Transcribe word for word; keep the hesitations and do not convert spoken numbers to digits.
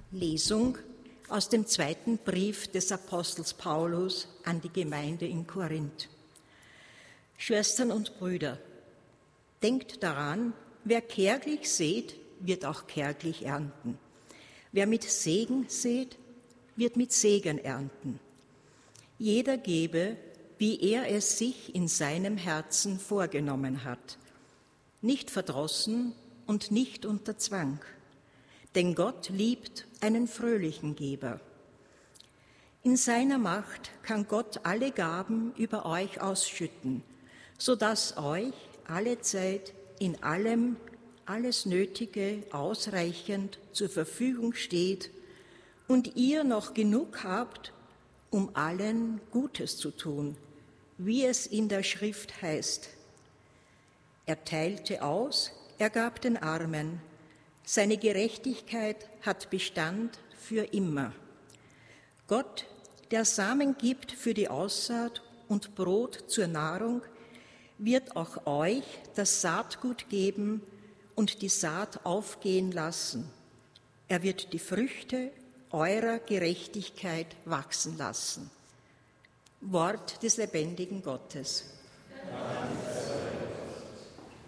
Lesung aus dem zweiten Brief des Apostels Paulus an die Gemeinde in Korinth. Schwestern und Brüder, denkt daran, wer kärglich sät, wird auch kärglich ernten. Wer mit Segen sät, wird mit Segen ernten. Jeder gebe, wie er es sich in seinem Herzen vorgenommen hat, nicht verdrossen und nicht unter Zwang. Denn Gott liebt einen fröhlichen Geber. In seiner Macht kann Gott alle Gaben über euch ausschütten, sodass euch allezeit in allem alles Nötige ausreichend zur Verfügung steht und ihr noch genug habt, um allen Gutes zu tun, wie es in der Schrift heißt. Er teilte aus, er gab den Armen, seine Gerechtigkeit hat Bestand für immer. Gott, der Samen gibt für die Aussaat und Brot zur Nahrung, wird auch euch das Saatgut geben und die Saat aufgehen lassen. Er wird die Früchte eurer Gerechtigkeit wachsen lassen. Wort des lebendigen Gottes. Amen.